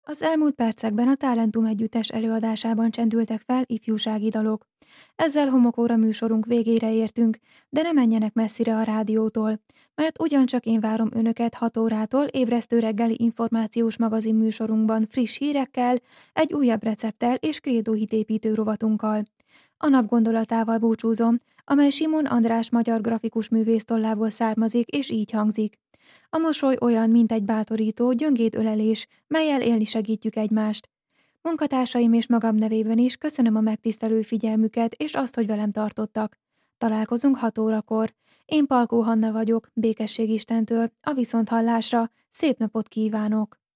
Az elmúlt percekben a Talentum együttes előadásában csendültek fel ifjúsági dalok. Ezzel homokóra műsorunk végére értünk, de ne menjenek messzire a rádiótól, mert ugyancsak én várom önöket 6 órától ébresztő reggeli információs magazin műsorunkban friss hírekkel, egy újabb recepttel és krédóhitépítő rovatunkkal. A nap gondolatával búcsúzom, amely Simon András magyar grafikus művész tollából származik és így hangzik. A mosoly olyan, mint egy bátorító, gyöngéd ölelés, mellyel élni segítjük egymást. Munkatársaim és magam nevében is köszönöm a megtisztelő figyelmüket és azt, hogy velem tartottak. Találkozunk 6 órakor. Én Palkó Hanna vagyok, békesség Istentől, a viszonthallásra, szép napot kívánok!